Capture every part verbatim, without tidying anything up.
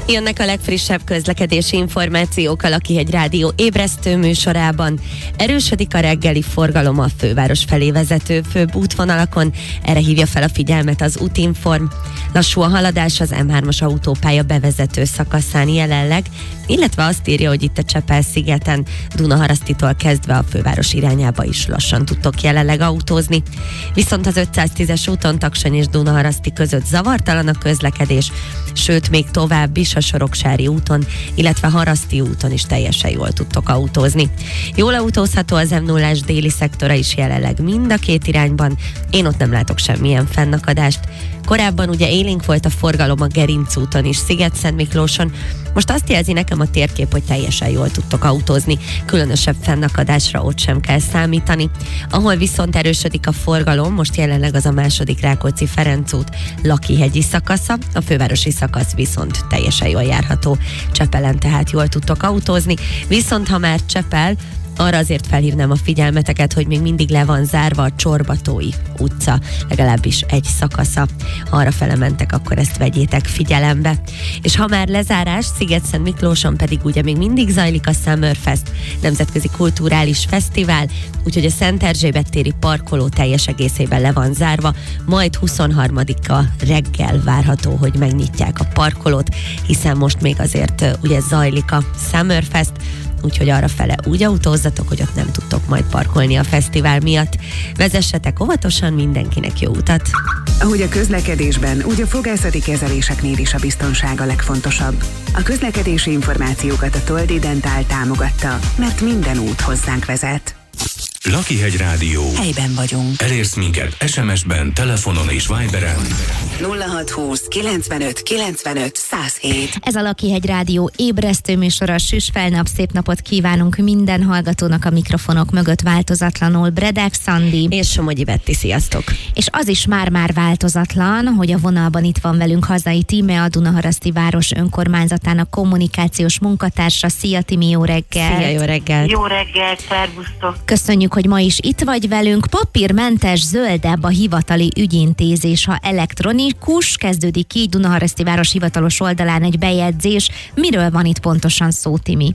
Jönnek a legfrissebb közlekedési információk a Lakihegy Rádió ébresztő műsorában. Erősödik a reggeli forgalom a főváros felé vezető főbb útvonalakon, erre hívja fel a figyelmet az Útinform. Lassú a haladás az em hármas autópálya bevezető szakaszán jelenleg, illetve azt írja, hogy itt a Csepel-szigeten Dunaharasztitól kezdve a főváros irányába is lassan tudtok jelenleg autózni. Viszont az ötszáztízes úton Taksony és Dunaharaszti között zavartalan a közlekedés, sőt még tovább is a Soroksári úton, illetve Haraszti úton is teljesen jól tudtok autózni. Jól autózható az em nullás déli szektora is jelenleg mind a két irányban, én ott nem látok semmilyen fennakadást. Korábban ugye élénk volt a forgalom a Gerinc úton is, Sziget-Szentmiklóson, most azt jelzi nekem a térkép, hogy teljesen jól tudtok autózni, különösebb fennakadásra ott sem kell számítani. Ahol viszont erősödik a forgalom, most jelenleg az a második Rákóczi-Ferenc út Lakihegyi szakasza, a fővárosi szakasz viszont teljesen jól járható. Csepelen tehát jól tudtok autózni, viszont ha már Csepel, arra azért felhívnám a figyelmeteket, hogy még mindig le van zárva a Csorbatói utca, legalábbis egy szakasza. Ha arra fele mentek, akkor ezt vegyétek figyelembe. És ha már lezárás, Sziget-Szentmiklóson pedig ugye még mindig zajlik a Summerfest, nemzetközi kulturális fesztivál, úgyhogy a Szent Erzsébet téri parkoló teljes egészében le van zárva, majd huszonharmadika reggel várható, hogy megnyitják a parkolót, hiszen most még azért ugye zajlik a Summerfest, úgyhogy arra fele úgy autózzatok, hogy ott nem tudtok majd parkolni a fesztivál miatt. Vezessetek óvatosan, mindenkinek jó utat! Ahogy a közlekedésben, úgy a fogászati kezeléseknél is a biztonság a legfontosabb. A közlekedési információkat a Toldi Dentál támogatta, mert minden út hozzánk vezet. Lakihegy Rádió. Helyben vagyunk. Elérsz minket es em es-ben, telefonon és Viberen. nulla hat húsz kilencvenöt kilencvenöt száz hét. Ez a Lakihegy Rádió ébresztő műsora, süs felnap, szép napot kívánunk minden hallgatónak a mikrofonok mögött változatlanul. Bredek Szandi és Somogyi Betti, sziasztok! És az is már-már változatlan, hogy a vonalban itt van velünk Hazai Tíme, a Dunaharaszti város önkormányzatának kommunikációs munkatársa. Szia Timi, jó reggel! Szia, jó reggel! Jó reggel, szervusztok! Köszönjük, hogy ma is itt vagy velünk. Papírmentes, zöldebb a hivatali ügyintézés, ha elektronikus. Kezdődik így Dunaharaszti város hivatalos oldalán egy bejegyzés. Miről van itt pontosan szó, Timi?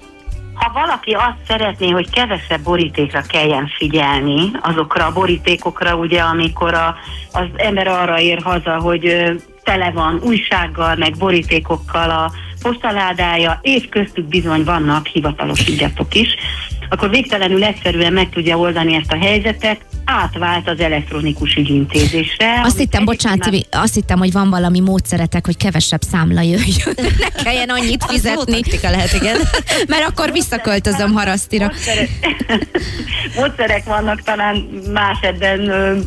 Ha valaki azt szeretné, hogy kevesebb borítékra kelljen figyelni, azokra a borítékokra, ugye, amikor a, az ember arra ér haza, hogy ö, tele van újsággal, meg borítékokkal a postaládája, és köztük bizony vannak hivatalos ügyatok is, akkor végtelenül egyszerűen meg tudja oldani ezt a helyzetet, átvált az elektronikus ügyintézésre. Azt hittem, bocsánat, már... azt hittem, hogy van valami módszeretek, hogy kevesebb számla jöjjön. Ne kelljen annyit fizetni. lehet, igen. Mert akkor visszaköltözöm Harasztira. Módszerek, módszerek vannak, talán más ebben,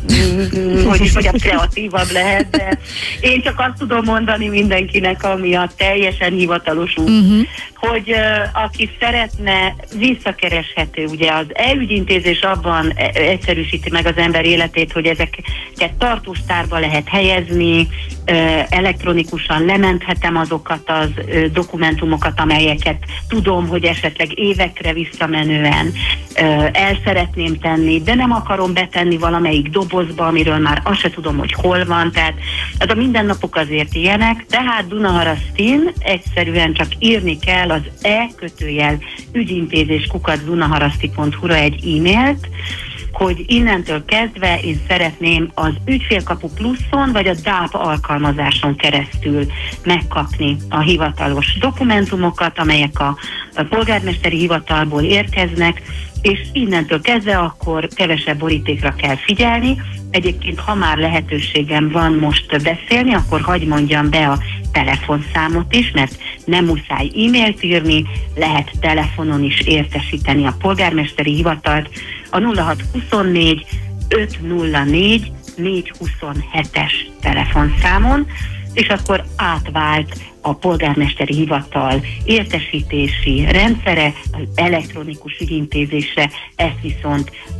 hogy is mondjam, kreatívabb lehet, de én csak azt tudom mondani mindenkinek, ami a teljesen hivatalos út, uh-huh. hogy uh, aki szeretne, visszakereshető. Ugye az e-ügyintézés abban egyszerűsíti meg az ember életét, hogy ezeket tartós tárba lehet helyezni, elektronikusan lementhetem azokat az dokumentumokat, amelyeket tudom, hogy esetleg évekre visszamenően el szeretném tenni, de nem akarom betenni valamelyik dobozba, amiről már azt se tudom, hogy hol van, tehát az a mindennapok azért ilyenek, tehát Dunaharasztin egyszerűen csak írni kell az e-kötőjel ügyintézés kukac dunaharaszti pont hu-ra egy e-mailt, hogy innentől kezdve én szeretném az Ügyfélkapu Pluszon vagy a dé á pé alkalmazáson keresztül megkapni a hivatalos dokumentumokat, amelyek a, a polgármesteri hivatalból érkeznek, és innentől kezdve akkor kevesebb borítékra kell figyelni. Egyébként, ha már lehetőségem van most beszélni, akkor hadd mondjam be a telefonszámot is, mert nem muszáj e-mailt írni, lehet telefonon is értesíteni a polgármesteri hivatalt a nulla hat huszonnégy ötszáznégy négyszázhuszonhetes telefonszámon, és akkor átvált a polgármesteri hivatal értesítési rendszere, az elektronikus ügyintézésre, ezt viszont